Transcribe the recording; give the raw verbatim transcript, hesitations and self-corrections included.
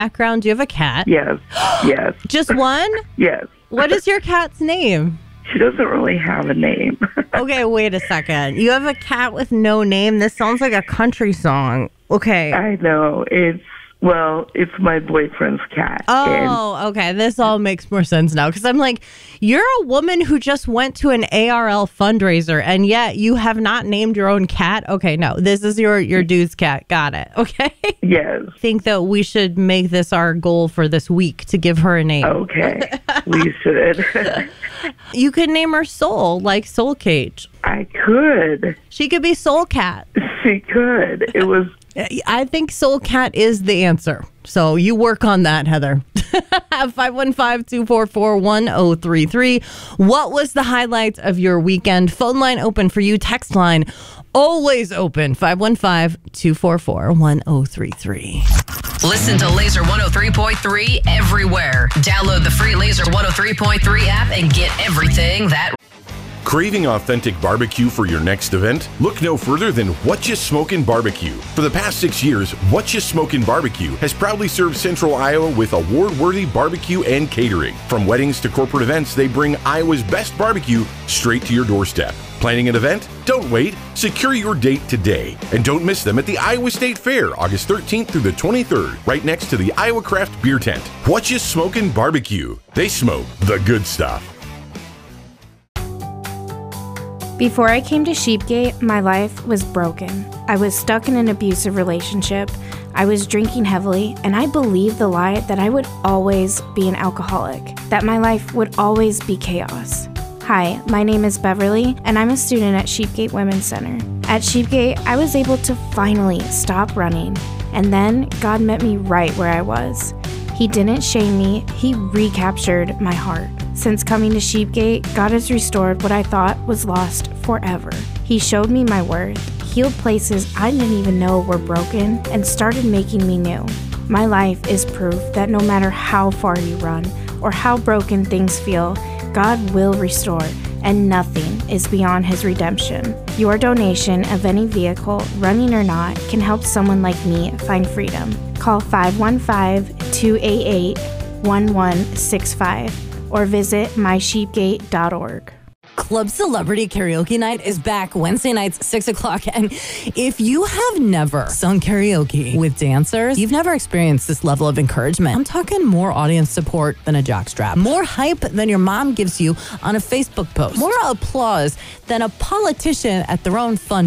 background. Do you have a cat? Yes. Yes. Just one? Yes. What is your cat's name? She doesn't really have a name. Okay, wait a second. You have a cat with no name? This sounds like a country song. Okay. I know. It's, well, it's my boyfriend's cat. Oh, and okay. This all makes more sense now because I'm like, you're a woman who just went to an A R L fundraiser and yet you have not named your own cat. Okay, no, this is your, your dude's cat. Got it. Okay. Yes. I think that we should make this our goal for this week to give her a name. Okay. We should. You could name her Soul, like Soul Cage. I could. She could be Soul Cat. She could. It was... I think Soul Cat is the answer. So you work on that, Heather. five one five, two four four, one zero three three. What was the highlight of your weekend? Phone line open for you. Text line always open. five one five, two four four, one zero three three. Listen to Laser one oh three point three everywhere. Download the free Laser one oh three point three app and get everything that... Craving authentic barbecue for your next event? Look no further than What Ya Smokin' Barbecue. For the past six years, What Ya Smokin' Barbecue has proudly served Central Iowa with award-worthy barbecue and catering. From weddings to corporate events, they bring Iowa's best barbecue straight to your doorstep. Planning an event? Don't wait. Secure your date today. And don't miss them at the Iowa State Fair, August thirteenth through the twenty-third, right next to the Iowa Craft Beer Tent. What Ya Smokin' Barbecue. They smoke the good stuff. Before I came to Sheepgate, my life was broken. I was stuck in an abusive relationship. I was drinking heavily, and I believed the lie that I would always be an alcoholic, that my life would always be chaos. Hi, my name is Beverly, and I'm a student at Sheepgate Women's Center. At Sheepgate, I was able to finally stop running, and then God met me right where I was. He didn't shame me, He recaptured my heart. Since coming to Sheepgate, God has restored what I thought was lost forever. He showed me my worth, healed places I didn't even know were broken, and started making me new. My life is proof that no matter how far you run or how broken things feel, God will restore, and nothing is beyond His redemption. Your donation of any vehicle, running or not, can help someone like me find freedom. Call five one five, two eight eight, one one six five or visit my sheepgate dot org. Club Celebrity Karaoke Night is back Wednesday nights, six o'clock. And if you have never sung karaoke with dancers, you've never experienced this level of encouragement. I'm talking more audience support than a jockstrap, more hype than your mom gives you on a Facebook post, more applause than a politician at their own fund